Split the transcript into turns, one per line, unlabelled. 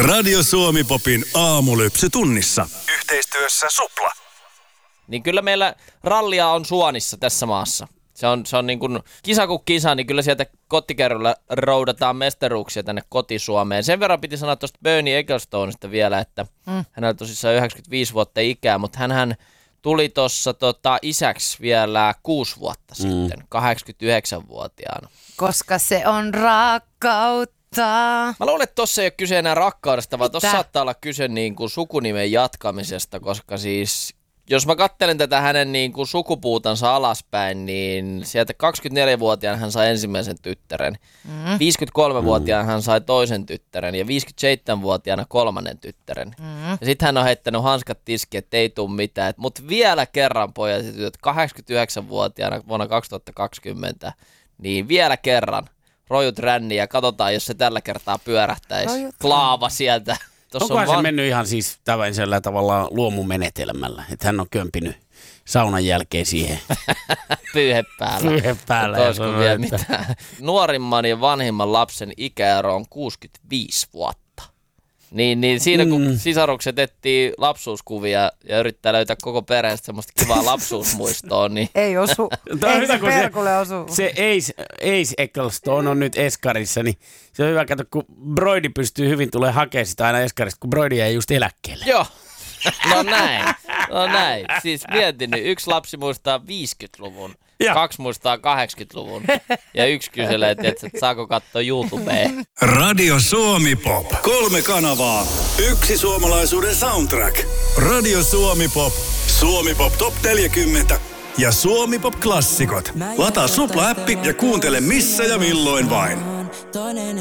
Radio Suomi Popin aamulypsy tunnissa. Yhteistyössä Supla.
Niin kyllä meillä rallia on suonissa tässä maassa. Se on niin kuin kisa kuin kisa, niin kyllä sieltä kotikerrolla roudataan mestaruuksia tänne kotisuomeen. Sen verran piti sanoa tuosta Bernie Ecclestonesta vielä, että hänellä on tosissaan 95 vuotta ikää, mutta hänhän tuli tuossa isäksi vielä 6 vuotta sitten, 89-vuotiaana.
Koska se on rakkautta.
Mä luulen, että tossa ei ole kyse enää rakkaudesta, vaan tossa saattaa olla kyse niin kuin sukunimen jatkamisesta, koska siis jos mä katselen tätä hänen niin kuin sukupuutansa alaspäin, niin sieltä 24-vuotiaana hän sai ensimmäisen tyttären, 53-vuotiaana hän sai toisen tyttären ja 57-vuotiaana kolmannen tyttären. Ja sitten hän on heittänyt hanskat tiskiin, että ei tule mitään. Mutta vielä kerran pojat ja tytöt, 89-vuotiaana vuonna 2020, niin vielä kerran rojut ränniin ja katsotaan, jos se tällä kertaa pyörähtäisi. Klaava sieltä.
Onkohan se mennyt ihan siis tällaisella tavallaan luomumenetelmällä, että hän on kömpinyt saunan jälkeen siihen.
Pyyhe päällä.
Pyyhe päällä.
Olisiko vielä mitään. Nuorimman ja vanhimman lapsen ikäero on 65 vuotta. Niin siinä kun sisarukset etsii lapsuuskuvia ja yrittää löytää koko perheestä semmoista kivaa lapsuusmuistoa, niin
ei osu. Ei se perkulle osu.
Se Ace Ecclestone on nyt eskarissa, niin se on hyvä katsoa, kun Broidi pystyy hyvin tulemaan hakemaan sitä aina eskarista, kun Broidi ei just eläkkeelle.
Joo. No näin. Siis mietin, niin yksi lapsi muistaa 50-luvun, 2 muistaa 80-luvun ja yksi kyselee, että saako katsoa YouTubeen.
Radio Suomi Pop. 3 kanavaa. 1 suomalaisuuden soundtrack. Radio Suomi Pop. Suomi Pop Top 40 ja Suomi Pop Klassikot. Lataa Supla-appi ja kuuntele missä ja milloin vain.